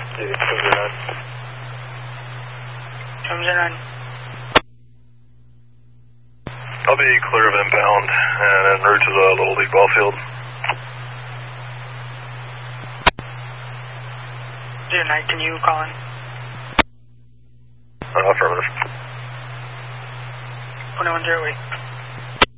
I'll be clear of inbound and en route to the Little League ball field. 09, can you call in? Affirmative. 2108.